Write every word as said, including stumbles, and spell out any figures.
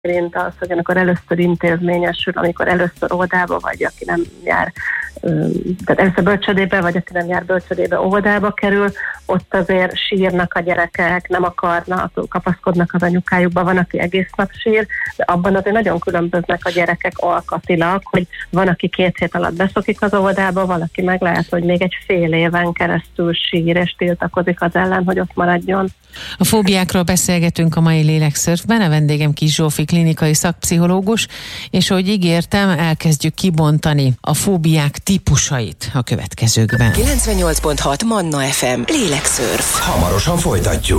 szerint az, hogy amikor először intézményesül, amikor először óvodába, vagy aki nem jár, tehát először bölcsödébe, vagy aki nem jár bölcsödébe, óvodába kerül, ott azért sírnak a gyerekek, nem akarnak, kapaszkodnak az anyukájukba, van, aki egész nap sír, de abban azért nagyon különböznek a gyerekek alkatilag, hogy van, aki két hét alatt beszokik az óvodába, valaki meg lehet, hogy még egy fél éven keresztül sír és tiltakozik az ellen, hogy ott maradjon. A fóbiákról beszélgetünk a mai Lélekszörfben, a vendégem Kiss Zsófi klinikai szakpszichológus, és ahogy ígértem, elkezdjük kibontani a fóbiák típusait a következőkben. kilencvennyolc pont hat Manna ef em Lélekszörf. Hamarosan folytatjuk.